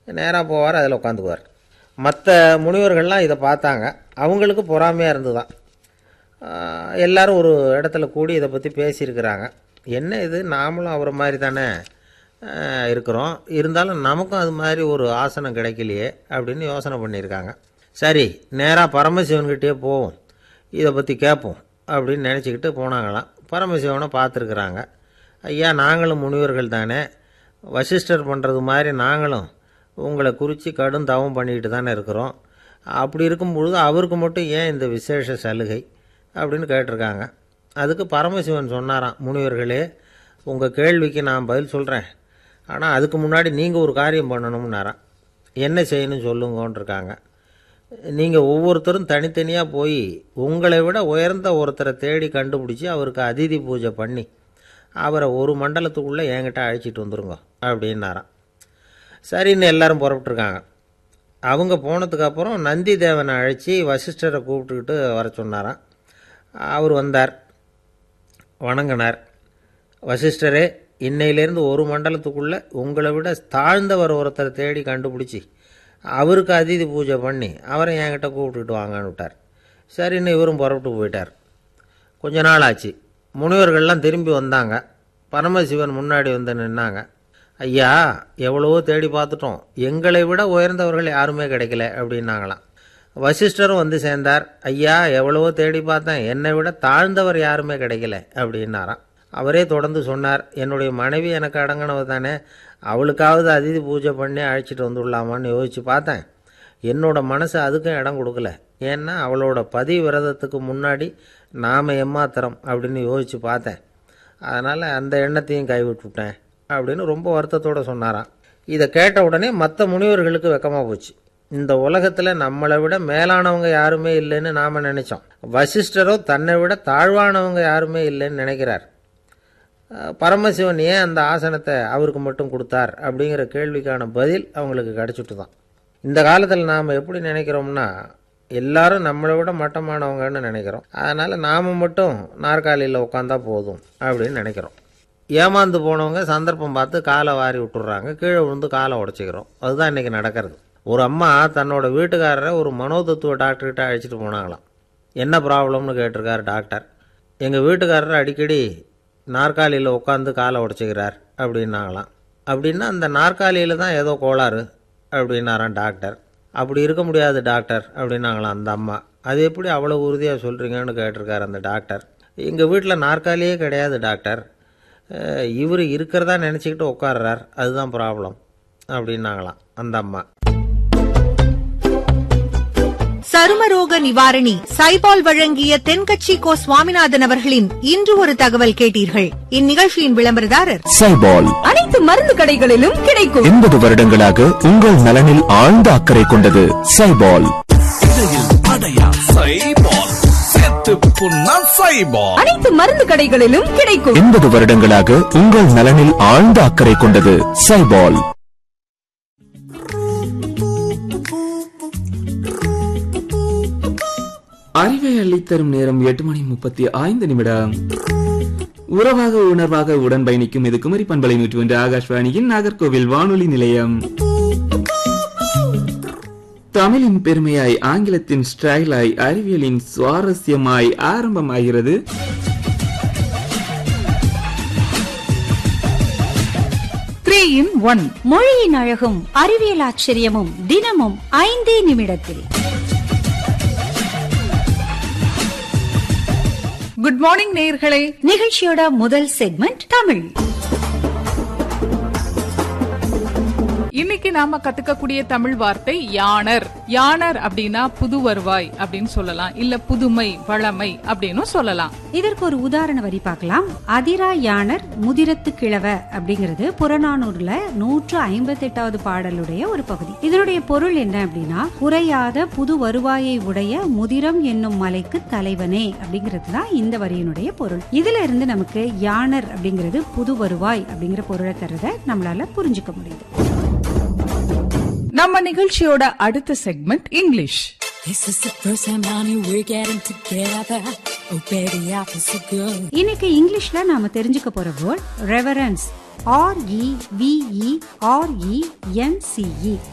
நேராக போவார், அதில் உட்காந்துக்குவார். மற்ற முனிவர்கள்லாம் இதை பார்த்தாங்க. அவங்களுக்கு பொறாமையாக இருந்துதான். எல்லோரும் ஒரு இடத்துல கூடி இதை பற்றி பேசியிருக்கிறாங்க. என்ன இது, நாமளும் அவரை மாதிரி தானே இருக்கிறோம், இருந்தாலும் நமக்கும் அது மாதிரி ஒரு ஆசனம் கிடைக்கலையே அப்படின்னு யோசனை பண்ணியிருக்காங்க. சரி, நேராக பரமசிவன்கிட்டே போவோம், இதை பற்றி கேட்போம் அப்படின்னு நினச்சிக்கிட்டு போனாங்களாம். பரமசிவனை பார்த்துருக்குறாங்க. ஐயா, நாங்களும் முனிவர்கள் தானே, வசிஷ்டர் பண்ணுறது மாதிரி நாங்களும் உங்களை குறித்து கடும் தவம் பண்ணிக்கிட்டு தானே இருக்கிறோம். அப்படி இருக்கும்பொழுது அவருக்கு மட்டும் ஏன் இந்த விசேஷ சலுகை அப்படின்னு கேட்டிருக்காங்க. அதுக்கு பரமசிவன் சொன்னாராம், முனிவர்களே, உங்கள் கேள்விக்கு நான் பதில் சொல்கிறேன், ஆனால் அதுக்கு முன்னாடி நீங்கள் ஒரு காரியம் பண்ணணும்னாராம். என்ன செய்யணும்னு சொல்லுங்கன்றிருக்காங்க. நீங்கள் ஒவ்வொருத்தரும் தனித்தனியாக போய் உங்களை விட உயர்ந்த ஒருத்தரை தேடி கண்டுபிடிச்சி அவருக்கு அதிதி பூஜை பண்ணி அவரை ஒரு மண்டலத்துக்குள்ளே என்கிட்ட அழைச்சிட்டு வந்துருங்க அப்படின்னாராம். சரின்னு எல்லாரும் புறப்பட்டுருக்காங்க. அவங்க போனதுக்கப்புறம் நந்தி தேவனை அழைச்சி வசிஷ்டரை கூப்பிட்டுக்கிட்டு வர சொன்னாராம். அவர் வந்தார், வணங்கினார். வசிஷ்டரே, இன்னையிலேருந்து ஒரு மண்டலத்துக்குள்ளே உங்களை விட தாழ்ந்தவர் ஒருத்தரை தேடி கண்டுபிடிச்சி அவருக்கு அதிதி பூஜை பண்ணி அவரை என்கிட்ட கூப்பிட்டுக்கிட்டு வாங்கன்னு விட்டார். சரின்னு இவரும் புறப்பட்டு போயிட்டார். கொஞ்ச நாள் ஆச்சு. முனிவர்கள்லாம் திரும்பி வந்தாங்க. பரமசிவன் முன்னாடி வந்து நின்னாங்க. ஐயா, எவ்வளவோ தேடி பார்த்துட்டோம், எங்களை விட உயர்ந்தவர்கள் யாருமே கிடைக்கல அப்படின்னாங்களாம். வசிஷ்டரும் வந்து சேர்ந்தார். ஐயா, எவ்வளவோ தேடி பார்த்தேன், என்னை விட தாழ்ந்தவர் யாருமே கிடைக்கல அப்படின்னாராம். அவரே தொடர்ந்து சொன்னார், என்னுடைய மனைவி எனக்கு அடங்கினவ தானே, அவளுக்காவது அதிதி பூஜை பண்ணி அழைச்சிட்டு வந்துடலாமான்னு யோசித்து பார்த்தேன். என்னோட மனசு அதுக்கும் இடம் கொடுக்கல. ஏன்னா அவளோட பதி விரதத்துக்கு முன்னாடி நாம் எம்மாத்திரம் அப்படின்னு யோசித்து பார்த்தேன். அதனால் அந்த எண்ணத்தையும் கைவிட்டுவிட்டேன் அப்படின்னு ரொம்ப வருத்தத்தோடு சொன்னாராம். இதை கேட்ட உடனே மற்ற முனிவர்களுக்கு வெக்கமாக போச்சு. இந்த உலகத்தில் நம்மளை விட மேலானவங்க யாருமே இல்லைன்னு நாம் நினைச்சோம். வசிஷ்டரோ தன்னை விட தாழ்வானவங்க யாருமே இல்லைன்னு நினைக்கிறார். பரமசிவன் ஏன் அந்த ஆசனத்தை அவருக்கு மட்டும் கொடுத்தார் அப்படிங்கிற கேள்விக்கான பதில் அவங்களுக்கு கிடச்சிட்டு தான். இந்த காலத்தில் நாம் எப்படி நினைக்கிறோம்னா, எல்லாரும் நம்மளை விட மட்டமானவங்கன்னு நினைக்கிறோம். அதனால் நாம் மட்டும் நாற்காலியில் உட்காந்தா போதும் அப்படின்னு நினைக்கிறோம். ஏமாந்து போனவங்க சந்தர்ப்பம் பார்த்து காலை வாரி விட்டுறாங்க, கீழே விழுந்து காலை உடச்சிக்கிறோம். அதுதான் இன்றைக்கி நடக்கிறது. ஒரு அம்மா தன்னோட வீட்டுக்காரரை ஒரு மனோதத்துவ டாக்டர்கிட்ட அழைச்சிட்டு போனாங்களாம். என்ன ப்ராப்ளம்னு கேட்டிருக்கார் டாக்டர். எங்கள் வீட்டுக்காரர் அடிக்கடி நாற்காலியில் உட்காந்து காலை உடச்சிக்கிறார் அப்படின்னாங்களாம். அப்படின்னா அந்த நாற்காலியில் தான் ஏதோ கோளாறு அப்படின்னாராம் டாக்டர். அப்படி இருக்க முடியாது டாக்டர் அப்படின்னாங்களாம் அந்த அம்மா. அது எப்படி அவ்வளோ உறுதியாக சொல்கிறீங்கன்னு கேட்டிருக்கார் அந்த டாக்டர். எங்கள் வீட்டில் நாற்காலியே கிடையாது டாக்டர், இவர் இருக்கிறதா நினச்சிக்கிட்டு உட்கார்றார், அதுதான் ப்ராப்ளம் அப்படின்னாங்களாம் அந்த அம்மா. சருமரோக நிவாரணி சைபால் வழங்கிய தென்கட்சி கோ சுவாமிநாதன் அவர்களின் இன்று ஒரு தகவல் கேட்டீர்கள். இந்நிகழ்ச்சியின் விளம்பரதாரர் சைபால். அனைத்து மருந்து கடைகளிலும் கிடைக்கும். 80 வருடங்களாக உங்கள் நலனில் ஆழ்ந்த அக்கறை கொண்டது சைபால். அனைத்து மருந்து கடைகளிலும் கிடைக்கும். 80 வருடங்களாக உங்கள் நலனில் ஆழ்ந்த அக்கறை கொண்டது சைபால். அறிவை அள்ளித்தரும் நேரம் 8:35. உறவாக உணர்வாக உடன் பயணிக்கும் இது குமரி பண்பலை 101 ஆகாஷ்வாணியின் நாகர்கோவில் வானொலி நிலையம். தமிழின் பெருமையாய், ஆங்கிலத்தின் ஸ்டைலாய், அறிவியலின் சுவாரஸ்யமாய் ஆரம்பமாகிறது 3-in-1. மொழியின் அழகும் அறிவியல் ஆச்சரியமும் தினமும் 5 நிமிடத்தில். குட் மார்னிங் நேயர்களே. நிகழ்ச்சியோட முதல் செக்மெண்ட் தமிழ். இன்னைக்கு நாம கத்துக்கக்கூடிய தமிழ் வார்த்தை யாணர். யாணர் அப்படின்னா புது வருவாய் அப்படின்னு சொல்லலாம், இல்ல புதுமை, வளமை அப்படின்னு சொல்லலாம். இதற்கு ஒரு உதாரண வரி பார்க்கலாம். அதிரா யாணர் முதிரத்து கிழவ அப்படிங்கிறது புறநானூறுல 158வது பாடலுடைய ஒரு பகுதி. இதனுடைய பொருள் என்ன அப்படின்னா, குறையாத புது வருவாயை உடைய முதிரம் என்னும் மலைக்கு தலைவனே அப்படிங்கிறது தான் இந்த வரியினுடைய பொருள். இதுல இருந்து நமக்கு யாணர் அப்படிங்கிறது புது வருவாய் அப்படிங்கிற பொருளை தரத நம்மளால புரிஞ்சுக்க முடியுது. நம்ம நிகழ்ச்சியோட அடுத்த செக்மெண்ட் இங்கிலீஷ். இன்னைக்கு இங்கிலீஷ்ல நாம தெரிஞ்சுக்க போற வேர்ட் ரெவரன்ஸ். REVERENCE.